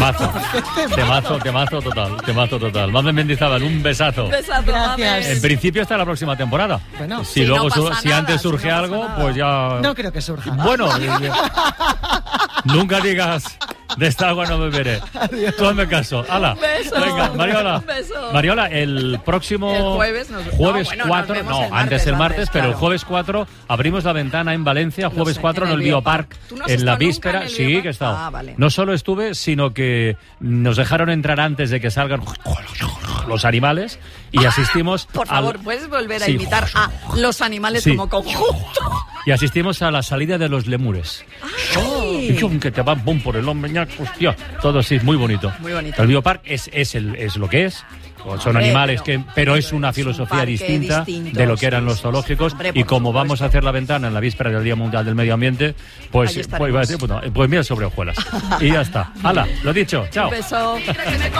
Temazo total. Mamen Mendizábal, un besazo. Gracias. En principio hasta la próxima temporada. Bueno, si luego no si nada, antes surge algo, pues ya... No creo que surja. Bueno, nunca digas... De esta agua no beberé. Tú hazme caso. ¡Hala! Beso. Venga, Mariola. Un beso. Mariola, el próximo... El jueves 4... No, antes el martes, pero el jueves 4 abrimos la ventana en Valencia. Jueves 4 en el Biopark. ¿Tú no has En la estado víspera. nunca en el Sí, Biopark? que he estado. Ah, vale. No solo estuve, sino que nos dejaron entrar antes de que salgan los animales y asistimos... Por favor, ¿puedes volver a Sí. imitar a los animales Sí. como conjunto? Y asistimos a la salida de los lemures. Y que te van pum por el hombro, hostia, todo sí, muy bonito. Muy bonito. El Biopark es lo que es. Son animales pero es una filosofía parque distinta distinto, de lo que eran sí, los sí. zoológicos. Hombre, Y por como supuesto. vamos a hacer la ventana en la víspera del Día Mundial del Medio Ambiente, pues Ahí estaremos. mira sobre hojuelas. Y ya está. Hala, lo dicho, chao. Un beso.